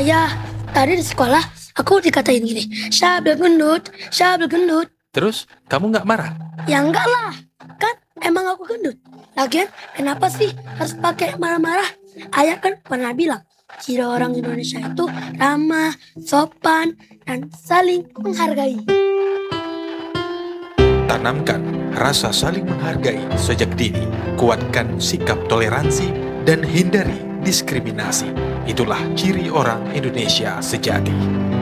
Ayah, tadi di sekolah aku dikatain gini, Syabel gendut, Syabel gendut. Terus, kamu nggak marah? Ya enggak lah, kan emang aku gendut. Lagian, kenapa sih harus pakai marah-marah? Ayah kan pernah bilang, ciri orang Indonesia itu ramah, sopan, dan saling menghargai. Tanamkan rasa saling menghargai sejak dini. Kuatkan sikap toleransi dan hindari diskriminasi. Itulah ciri orang Indonesia sejati.